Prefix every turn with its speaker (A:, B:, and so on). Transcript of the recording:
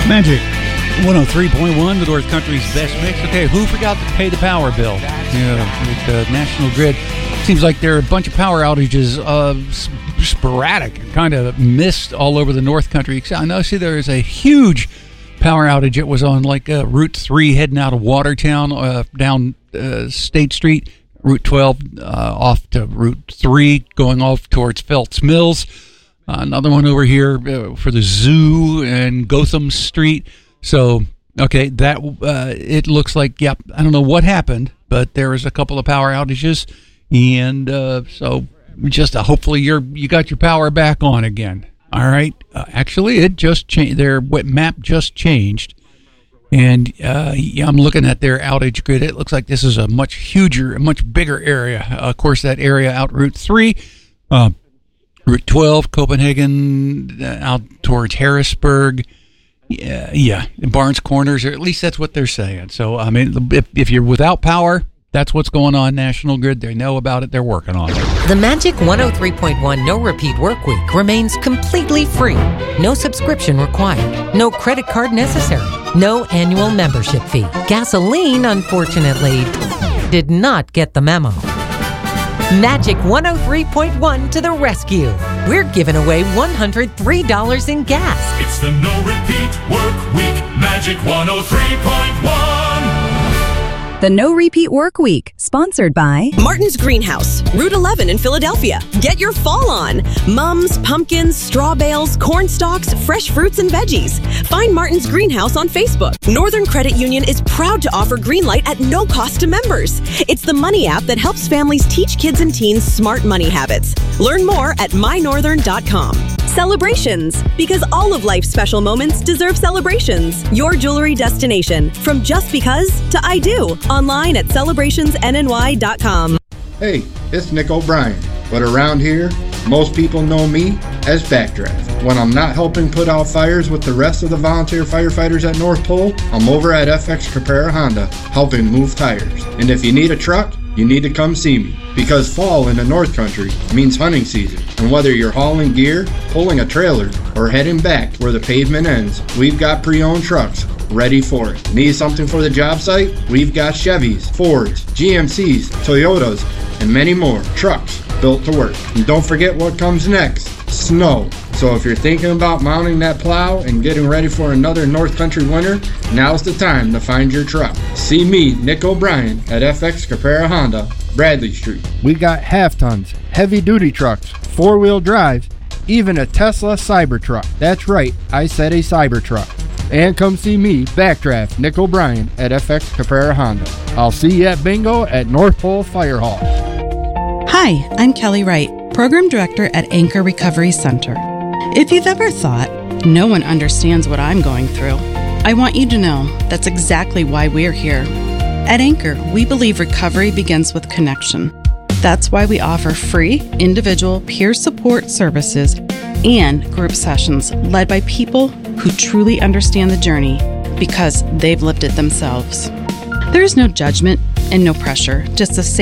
A: Magic 103.1, the North Country's best mix. Okay, who forgot to pay the power bill? Yeah, with National Grid. Seems like there are a bunch of power outages, sporadic, kind of missed all over the North Country. I know, see, there is a huge power outage. It was on like Route 3 heading out of Watertown, down State Street, Route 12 off to Route 3 going off towards Felts Mills. Another one over here for the zoo and Gotham Street. So, okay, that it looks like, yep, I don't know what happened, but there was a couple of power outages. And so just hopefully you got your power back on again. All right. Actually, it just changed. Their map just changed. And I'm looking at their outage grid. It looks like this is a much huger, a much bigger area. Of course, that area out Route 3, Route 12, Copenhagen, out towards Harrisburg. Yeah, Barnes Corners, or at least that's what they're saying. So, I mean, if you're without power, that's what's going on. National Grid, they know about it. They're working on it.
B: The Magic 103.1 No Repeat Work Week remains completely free. No subscription required. No credit card necessary. No annual membership fee. Gasoline, unfortunately, did not get the memo. Magic 103.1 to the rescue. We're giving away $103 in gas.
C: It's the No Repeat Work Week. Magic 103.1.
D: The No Repeat Work Week, sponsored by
E: Martin's Greenhouse, Route 11 in Philadelphia. Get your fall on. Mums, pumpkins, straw bales, corn stalks, fresh fruits and veggies. Find Martin's Greenhouse on Facebook. Northern Credit Union is proud to offer Greenlight at no cost to members. It's the money app that helps families teach kids and teens smart money habits. Learn more at mynorthern.com. Celebrations, because all of life's special moments deserve celebrations. Your jewelry destination, from just because to I do. Online at celebrationsnny.com.
F: Hey, it's Nick O'Brien, but around here, most people know me as Backdraft. When I'm not helping put out fires with the rest of the volunteer firefighters at North Pole, I'm over at FX Caprara Honda, helping move tires. And if you need a truck, you need to come see me, because fall in the North Country means hunting season. And whether you're hauling gear, pulling a trailer, or heading back where the pavement ends, we've got pre-owned trucks ready for it. Need something for the job site? We've got Chevys, Fords, GMCs, Toyotas, and many more trucks built to work. And don't forget what comes next, snow. So if you're thinking about mounting that plow and getting ready for another North Country winter, now's the time to find your truck. See me, Nick O'Brien, at FX Caprara Honda, Bradley Street.
G: We got half-tons, heavy-duty trucks, four-wheel drives, even a Tesla Cybertruck. That's right, I said a Cybertruck. And come see me, Backdraft, Nick O'Brien, at FX Caprara Honda. I'll see you at bingo at North Pole Fire Hall.
H: Hi, I'm Kelly Wright, Program Director at Anchor Recovery Center. If you've ever thought, no one understands what I'm going through, I want you to know that's exactly why we're here. At Anchor, we believe recovery begins with connection. That's why we offer free individual peer support services and group sessions led by people who truly understand the journey because they've lived it themselves. There is no judgment and no pressure, just a